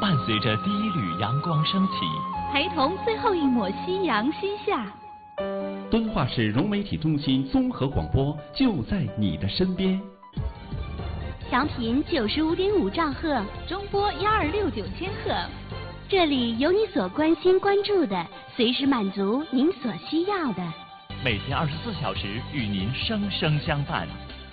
伴随着第一缕阳光升起， 陪同最后一抹夕阳西下。 敦化市融媒体中心综合广播就在你的身边。 调频95.5兆赫，中波1269千赫，这里有你所关心关注的，随时满足您所需要的。 每天24小时与您生生相伴。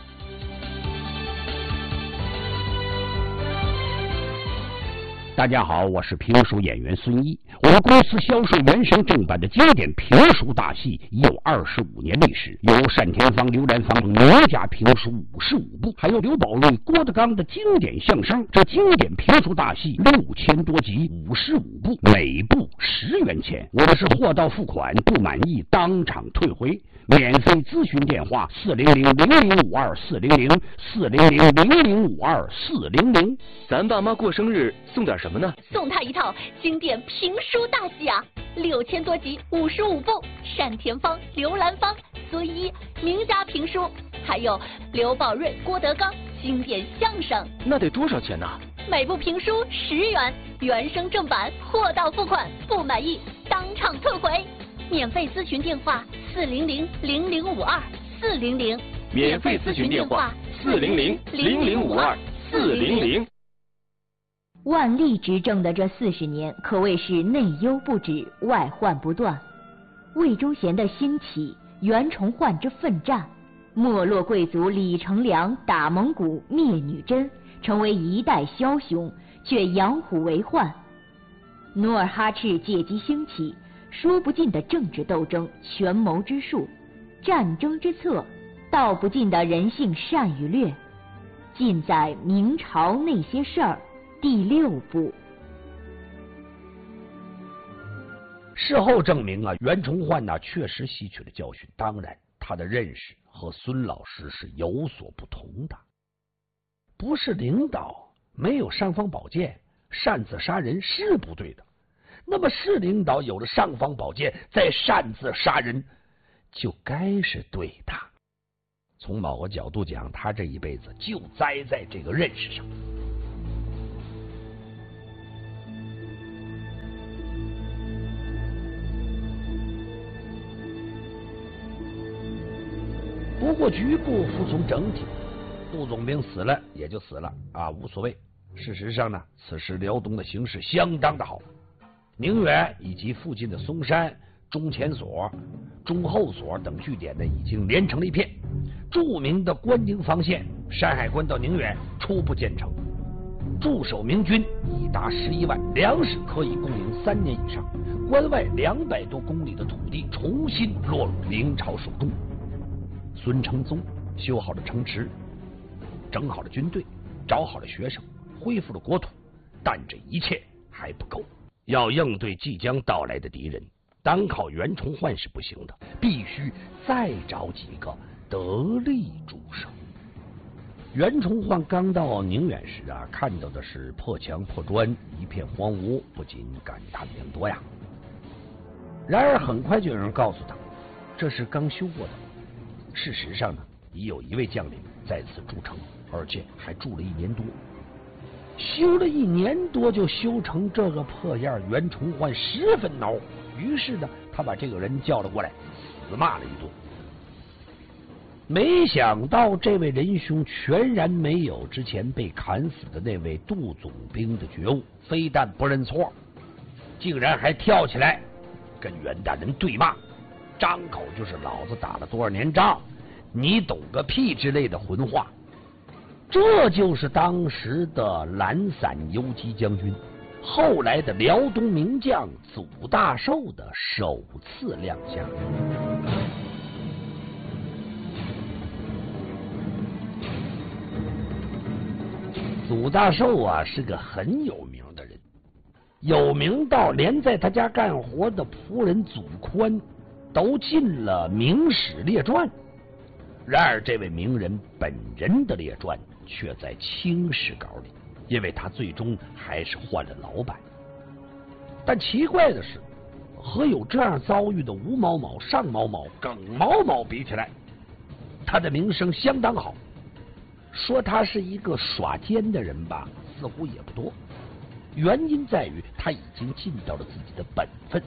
大家好，我是评书演员孙一。我们公司销售原声正版的经典评书大戏已有25年历史，有单田芳、刘兰芳名家评书55部，还有刘宝瑞、郭德纲的经典相声。这经典评书大戏6000多集，55部，每部10元钱。我们是货到付款，不满意当场退回。免费咨询电话400-0052-400，400-0052-400。 咱爸妈过生日送点什么呢？ 送他一套经典评书大戏啊，6000多集，55部，单田芳、刘兰芳、孙一名家评书，还有刘宝瑞、郭德纲经典相声。 那得多少钱呢？ 每部评书10元，原声正版，货到付款，不满意当场退回。免费咨询电话400-0052-400， 免费咨询电话400-0052-400。 万历执政的这40年，可谓是内忧不止，外患不断。魏忠贤的兴起，袁崇焕之奋战，没落贵族李成梁打蒙古灭女真，成为一代枭雄，却养虎为患。努尔哈赤借机兴起，说不尽的政治斗争、权谋之术、战争之策，道不尽的人性善与劣，尽在明朝那些事儿第6部。 事后证明啊，袁崇焕确实吸取了教训，当然他的认识和孙老师是有所不同的。不是领导没有尚方宝剑，擅自杀人是不对的。那么是领导有了尚方宝剑，再擅自杀人，就该是对的。从某个角度讲，他这一辈子就栽在这个认识上。不过局部服从整体，杜总兵死了也就死了啊，无所谓。事实上呢，此时辽东的形势相当的好。宁远以及附近的松山、中前所、中后所等据点呢，已经连成了一片。著名的关宁防线山海关到宁远初步建成，驻守明军已达11万，粮食可以供应3年以上。关外200多公里的土地重新落入明朝手中。孙承宗修好了城池，整好了军队，找好了学生，恢复了国土，但这一切还不够。要应对即将到来的敌人，单靠袁崇焕是不行的，必须再找几个得力助手。袁崇焕刚到宁远时啊，看到的是破墙破砖，一片荒芜，不禁感叹良多呀。然而很快就有人告诉他，这是刚修过的。事实上呢，已有一位将领在此筑城，而且还住了1年多。修了1年多就修成这个破样，袁崇焕十分恼火。于是呢，他把这个人叫了过来，死骂了一顿。没想到这位仁兄全然没有之前被砍死的那位杜总兵的觉悟，非但不认错，竟然还跳起来跟袁大人对骂，张口就是老子打了多少年仗，你懂个屁之类的混话。这就是当时的懒散游击将军，后来的辽东名将祖大寿的首次亮相。祖大寿啊，是个很有名的人，有名到连在他家干活的仆人祖宽都进了《明史列传》。然而这位名人本人的列传却在清史稿里，因为他最终还是换了老板。但奇怪的是，和有这样遭遇的吴某某、尚某某、耿某某比起来，他的名声相当好。说他是一个耍奸的人吧，似乎也不多。 原因在于他已经尽到了自己的本分。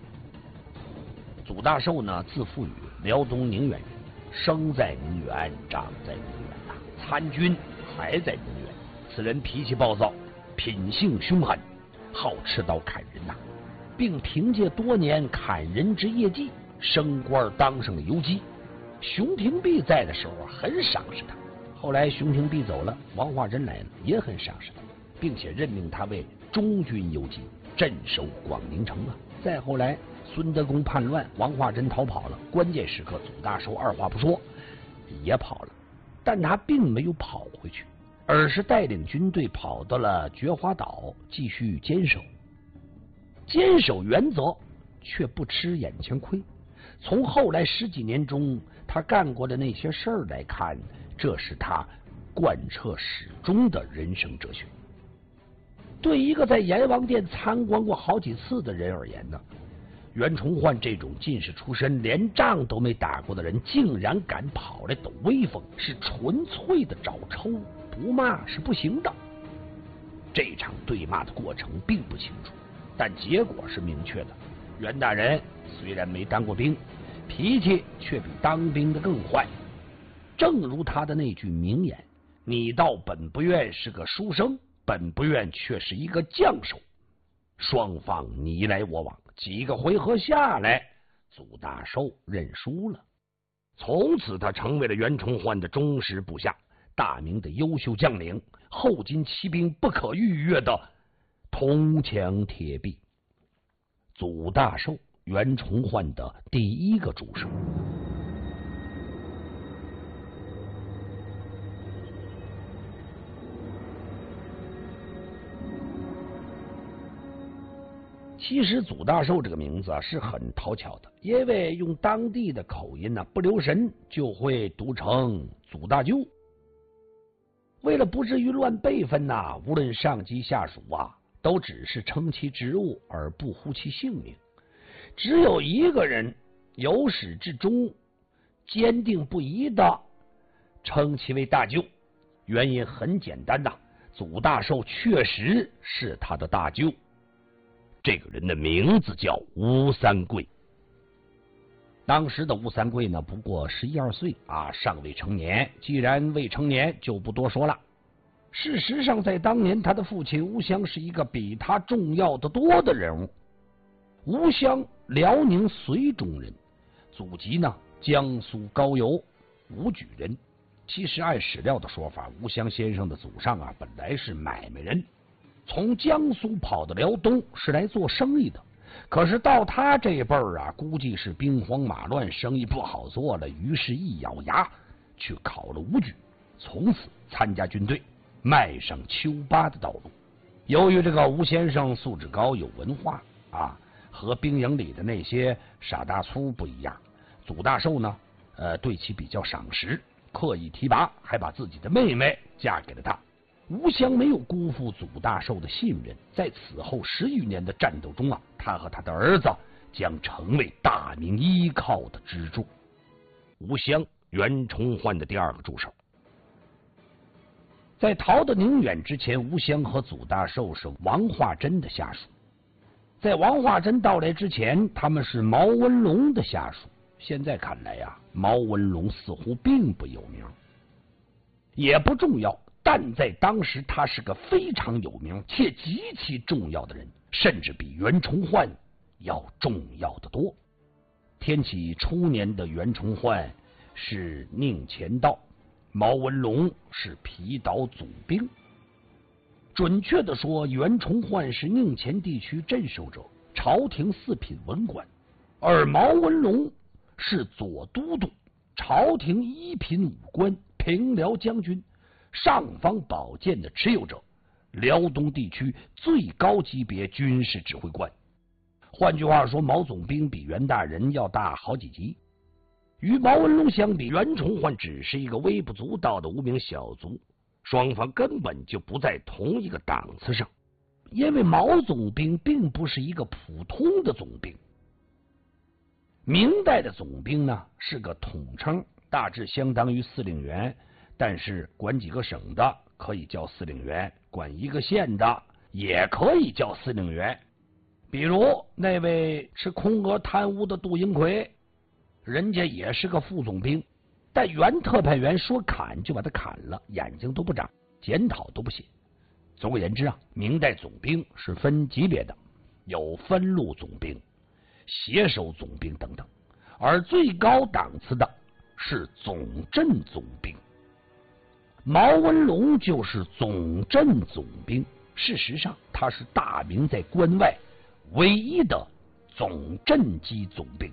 祖大寿呢，字富宇，辽东宁远人，生在宁远，长在宁远呐，参军还在宁远。此人脾气暴躁，品性凶狠，好持刀砍人呐，并凭借多年砍人之业绩，升官当上了游击。熊廷弼在的时候很赏识他，后来熊廷弼走了，王化贞来了，也很赏识他，并且任命他为中军游击，镇守广宁城啊。再后来孙德公叛乱，王化贞逃跑了，关键时刻祖大寿二话不说也跑了，但他并没有跑回去，而是带领军队跑到了觉华岛继续坚守。坚守原则却不吃眼前亏，从后来10几年中他干过的那些事儿来看，这是他贯彻始终的人生哲学。对一个在阎王殿参观过好几次的人而言呢，袁崇焕这种进士出身连仗都没打过的人竟然敢跑来抖威风，是纯粹的找抽，不骂是不行的。这场对骂的过程并不清楚，但结果是明确的。袁大人虽然没当过兵，脾气却比当兵的更坏。正如他的那句名言：你道本不愿是个书生，本不愿却是一个将手。双方你来我往，几个回合下来，祖大寿认输了。从此他成为了袁崇焕的忠实部下，大明的优秀将领，后金骑兵不可逾越的铜墙铁壁。祖大寿，袁崇焕的第一个助手。其实祖大寿这个名字是很讨巧的，因为用当地的口音不留神就会读成祖大舅。为了不至于乱辈分无论上级下属都只是称其职务而不呼其姓名。只有一个人由始至终坚定不移的称其为大舅，原因很简单祖大寿确实是他的大舅。这个人的名字叫吴三桂。当时的吴三桂呢，不过11、12岁尚未成年。既然未成年，就不多说了。事实上，在当年，他的父亲吴襄是一个比他重要的多的人物。吴襄，辽宁绥中人，祖籍呢江苏高邮，武举人。其实按史料的说法，吴襄先生的祖上本来是买卖人，从江苏跑到辽东是来做生意的。可是到他这辈儿估计是兵荒马乱，生意不好做了，于是一咬牙去考了武举，从此参加军队，迈上丘拔的道路。由于这个吴先生素质高，有文化和兵营里的那些傻大粗不一样，祖大寿呢对其比较赏识，刻意提拔，还把自己的妹妹嫁给了他。吴襄没有辜负祖大寿的信任，在此后10余年的战斗中他和他的儿子将成为大明依靠的支柱。吴襄，袁崇焕的第二个助手。在逃到宁远之前，吴襄和祖大寿是王化贞的下属。在王化贞到来之前，他们是毛文龙的下属。现在看来毛文龙似乎并不有名，也不重要。但在当时，他是个非常有名且极其重要的人，甚至比袁崇焕要重要的多。天启初年的袁崇焕是宁前道，毛文龙是皮岛总兵。准确的说，袁崇焕是宁前地区镇守者，朝廷4品文官，而毛文龙是左都督，朝廷1品武官，平辽将军，尚方宝剑的持有者，辽东地区最高级别军事指挥官。换句话说，毛总兵比袁大人要大好几级。与毛文龙相比，袁崇焕只是一个微不足道的无名小卒，双方根本就不在同一个档次上。因为毛总兵并不是一个普通的总兵。明代的总兵呢是个统称，大致相当于司令员，但是管几个省的可以叫司令员，管一个县的也可以叫司令员。比如那位吃空额贪污的杜英奎，人家也是个副总兵，但原特派员说砍就把他砍了，眼睛都不长，检讨都不写。总而言之啊，明代总兵是分级别的，有分路总兵、携手总兵等等，而最高档次的是总镇总兵。毛文龙就是总镇总兵，事实上他是大明在关外唯一的总镇级总兵。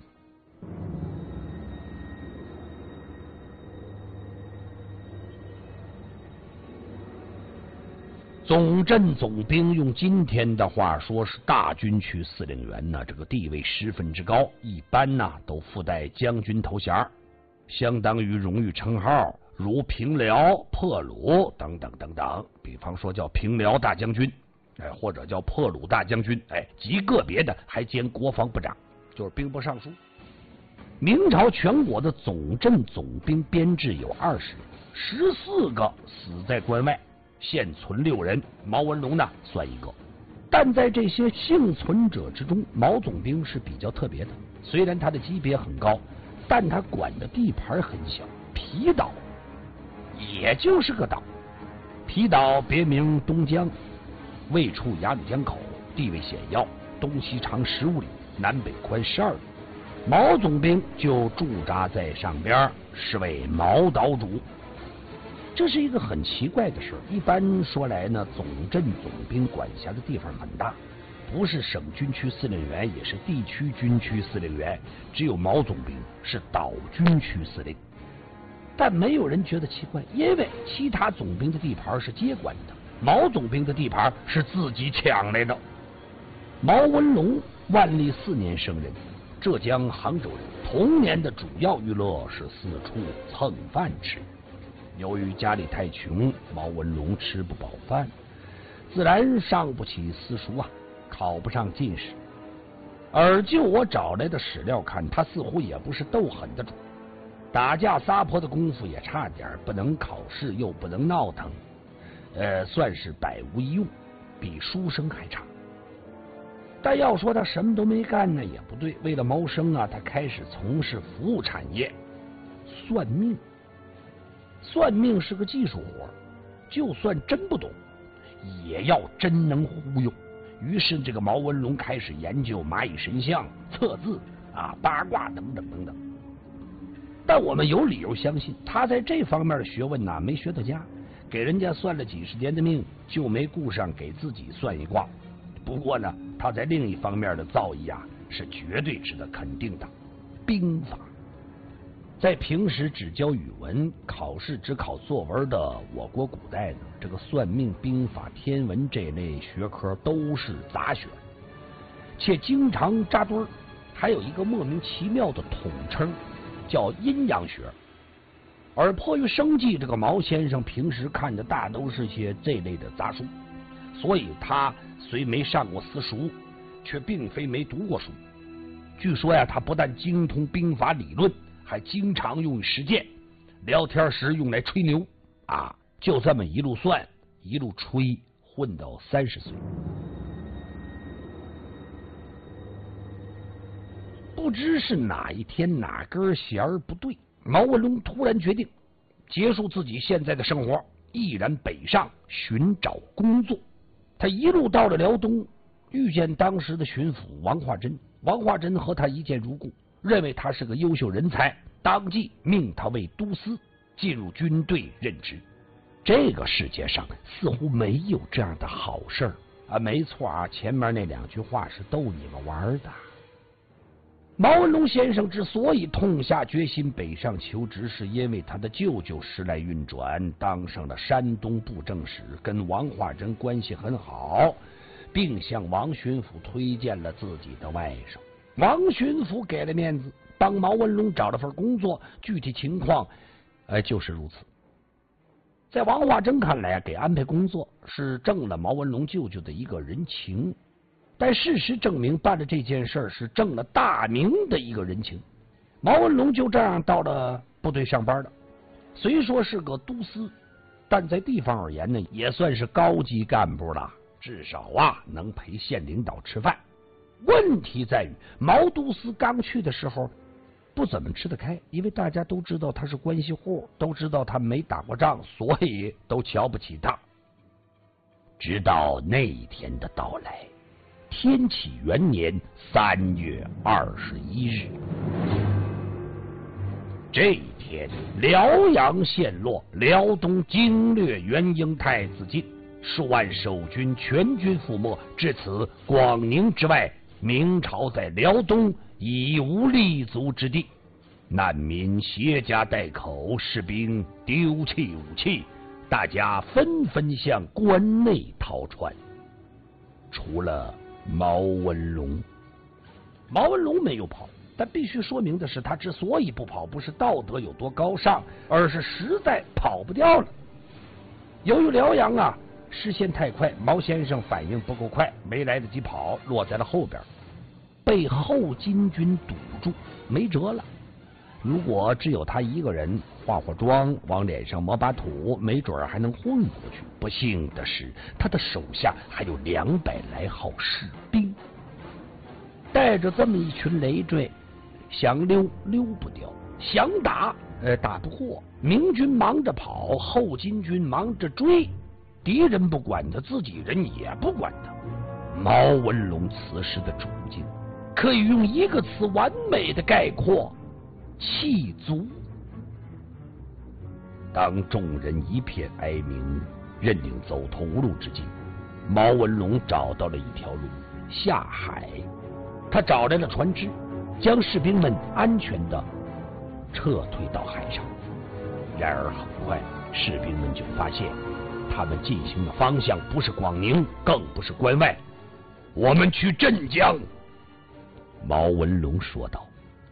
总镇总兵用今天的话说是大军区司令员呢，这个地位十分之高，一般呢都附带将军头衔，相当于荣誉称号，如平辽、破虏等等等等。比方说叫平辽大将军，或者叫破虏大将军，极个别的还兼国防部长，就是兵部尚书。明朝全国的总镇总兵编制有20人，14个死在关外，现存6人，毛文龙呢算一个。但在这些幸存者之中，毛总兵是比较特别的。虽然他的级别很高，但他管的地盘很小。皮岛也就是个岛，皮岛别名东江，位处鸭绿江口，地位险要，东西长15里，南北宽12里。毛总兵就驻扎在上边，是为毛岛主。这是一个很奇怪的事，一般说来呢，总镇总兵管辖的地方很大，不是省军区司令员，也是地区军区司令员，只有毛总兵是岛军区司令。但没有人觉得奇怪，因为其他总兵的地盘是接管的，毛总兵的地盘是自己抢来的。毛文龙万历4年生人，浙江杭州人，童年的主要娱乐是四处蹭饭吃。由于家里太穷，毛文龙吃不饱饭，自然上不起私塾啊，考不上进士。而就我找来的史料看，他似乎也不是斗狠的主，打架撒泼的功夫也差点，不能考试又不能闹腾，算是百无一用，比书生还差。但要说他什么都没干呢，也不对。为了谋生啊，他开始从事服务产业，算命。算命是个技术活，就算真不懂，也要真能忽悠。于是这个毛文龙开始研究蚂蚁神相、测字八卦等等等等。但我们有理由相信，他在这方面的学问呢没学到家，给人家算了几十年的命，就没顾上给自己算一卦。不过呢，他在另一方面的造诣是绝对值得肯定的，兵法。在平时只教语文，考试只考作文的我国古代呢，这个算命、兵法、天文这类学科都是杂学，且经常扎堆儿，还有一个莫名其妙的统称，叫阴阳学。而迫于生计，这个毛先生平时看的大都是些这类的杂书，所以他虽没上过私塾，却并非没读过书。据说呀，他不但精通兵法理论，还经常用于实践，聊天时用来吹牛就这么一路算一路吹，混到30岁。不知是哪一天哪根弦儿不对，毛文龙突然决定结束自己现在的生活，毅然北上寻找工作。他一路到了辽东，遇见当时的巡抚王化贞。王化贞和他一见如故，认为他是个优秀人才，当即命他为都司，进入军队任职。这个世界上似乎没有这样的好事没错前面那2句话是逗你们玩的。毛文龙先生之所以痛下决心北上求职，是因为他的舅舅时来运转，当上了山东布政使，跟王化贞关系很好，并向王巡抚推荐了自己的外甥。王巡抚给了面子，帮毛文龙找了份工作，具体情况就是如此。在王化贞看来给安排工作是挣了毛文龙舅舅的一个人情，但事实证明办了这件事是挣了大明的一个人情。毛文龙就这样到了部队上班了，虽说是个都司，但在地方而言呢，也算是高级干部了。 至少啊能陪县领导吃饭。问题在于毛都司刚去的时候不怎么吃得开，因为大家都知道他是关系户，都知道他没打过仗，所以都瞧不起他。直到那一天的到来，天启元年3月21日，这一天，辽阳陷落，辽东经略元婴太子进，数万守军全军覆没。至此，广宁之外，明朝在辽东已无立足之地，难民携家带口，士兵丢弃武器，大家纷纷向关内逃窜。除了毛文龙，毛文龙没有跑。但必须说明的是，他之所以不跑，不是道德有多高尚，而是实在跑不掉了。由于辽阳啊失陷太快，毛先生反应不够快，没来得及跑，落在了后边，被后金军堵住，没辙了。如果只有他一个人化妆，往脸上抹把土，没准还能混过去。不幸的是，他的手下还有200来号士兵，带着这么一群累赘，想溜溜不掉，想打打不过。明军忙着跑，后金军忙着追，敌人不管他，自己人也不管他。毛文龙此时的处境可以用一个词完美的概括：气足。当众人一片哀鸣，认定走投无路之际，毛文龙找到了一条路，下海。他找来了船只，将士兵们安全的撤退到海上。然而很快，士兵们就发现，他们进行的方向不是广宁，更不是关外，我们去镇江。毛文龙说道：“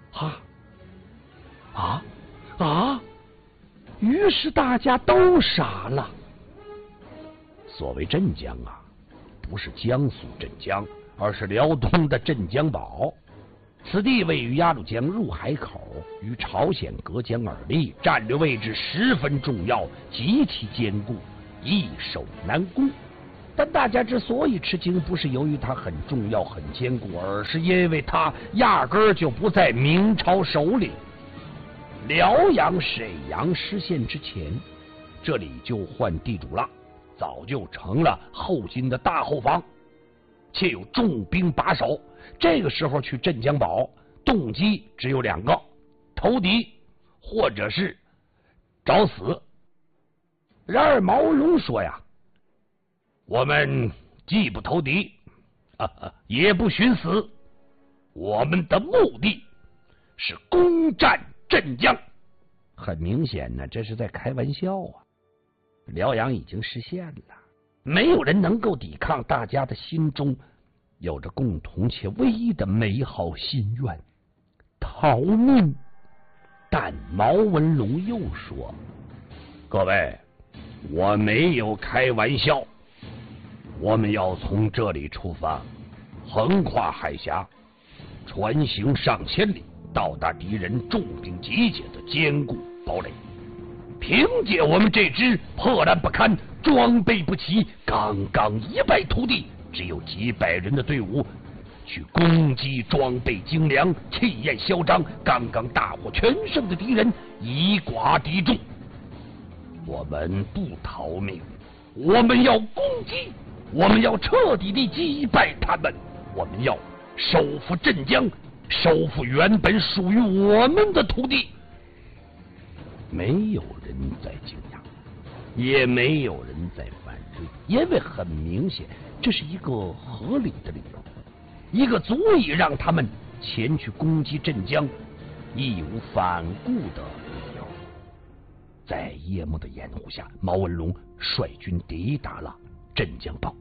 于是大家都傻了。所谓镇江啊，不是江苏镇江，而是辽东的镇江堡。此地位于鸭绿江入海口，与朝鲜隔江而立，战略位置十分重要，极其坚固，易守难攻。但大家之所以吃惊，不是由于它很重要很坚固，而是因为它压根儿就不在明朝手里。辽阳、沈阳失陷之前，这里就换地主了，早就成了后金的大后方，且有重兵把守。这个时候去镇江堡，动机只有2个：投敌或者是找死。然而毛文龙说呀，我们既不投敌，也不寻死，我们的目的是攻占镇江。很明显呢，这是在开玩笑啊！辽阳已经失陷了，没有人能够抵抗大家的心中有着共同且唯一的美好心愿——逃命。但毛文龙又说：“各位，我没有开玩笑，我们要从这里出发，横跨海峡，船行上千里，到达敌人重兵集结的坚固堡垒。凭借我们这支破烂不堪、装备不齐、刚刚一败涂地，只有几百人的队伍，去攻击装备精良、气焰嚣张、刚刚大获全胜的敌人，以寡敌众。我们不逃命，我们要攻击，我们要彻底地击败他们，我们要收复镇江，收复原本属于我们的土地。”没有人在惊讶，也没有人在反对，因为很明显，这是一个合理的理由，一个足以让他们前去攻击镇江，义无反顾的理由。在夜幕的掩护下，毛文龙率军抵达了镇江堡。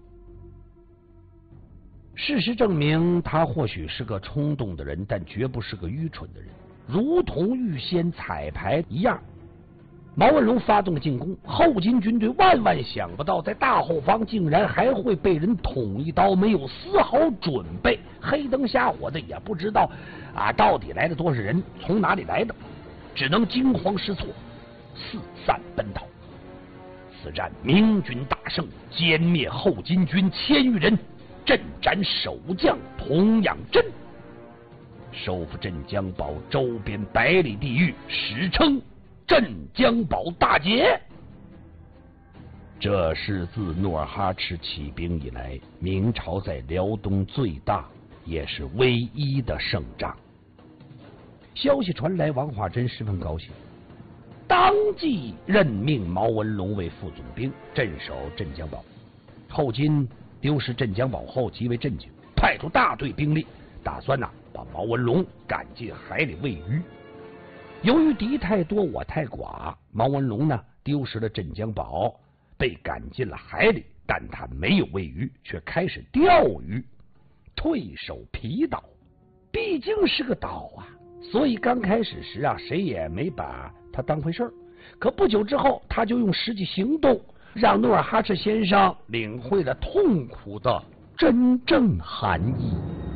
事实证明，他或许是个冲动的人，但绝不是个愚蠢的人，如同预先彩排一样。毛文龙发动了进攻，后金军队万万想不到，在大后方竟然还会被人捅一刀，没有丝毫准备，黑灯瞎火的，也不知道到底来了多少人，从哪里来的，只能惊慌失措，四散奔逃。 此战明军大胜，歼灭后金军1000余人，镇斩守将童养真，收复镇江堡周边100里地域，史称镇江堡大捷。这是自努尔哈赤起兵以来，明朝在辽东最大也是唯一的胜仗。消息传来，王化贞十分高兴，当即任命毛文龙为副总兵，镇守镇江堡。后金丢失镇江堡后极为震惊，派出大队兵力，打算把毛文龙赶进海里喂鱼。由于敌太多我太寡，毛文龙丢失了镇江堡，被赶进了海里，但他没有喂鱼，却开始钓鱼，退守皮岛。毕竟是个岛所以刚开始时谁也没把他当回事儿。可不久之后，他就用实际行动让努尔哈赤先生领会了痛苦的真正含义。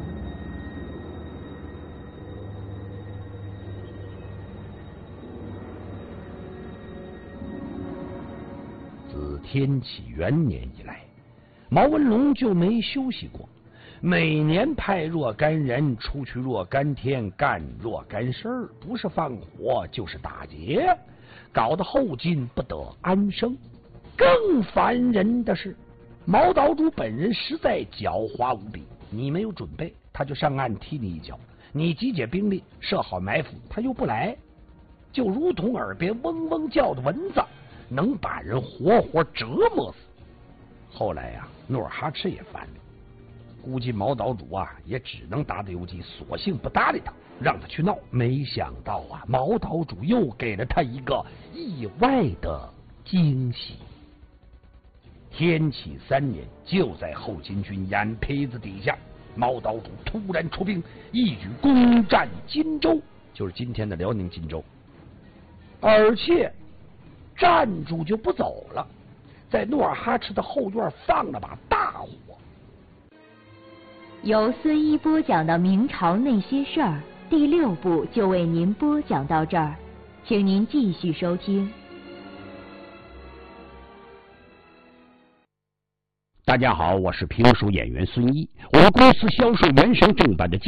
自天启元年以来，毛文龙就没休息过，每年派若干人出去若干天，干若干事儿，不是放火就是打劫，搞得后金不得安生。更烦人的是，毛岛主本人实在狡猾无比，你没有准备，他就上岸踢你一脚；你集结兵力设好埋伏，他又不来，就如同耳边嗡嗡叫的蚊子，能把人活活折磨死。后来努尔哈赤也烦了，估计毛岛主也只能打打游击，索性不搭理他，让他去闹。没想到毛岛主又给了他一个意外的惊喜。天启3年，就在后金军眼皮子底下，毛岛主突然出兵，一举攻占荆州，就是今天的辽宁荆州，而且站住就不走了，在努尔哈赤的后院放了把大火。 由孙一播讲的明朝那些事儿第6部就为您播讲到这儿，请您继续收听。 大家好，我是评书演员孙一，我们公司销售原声正版的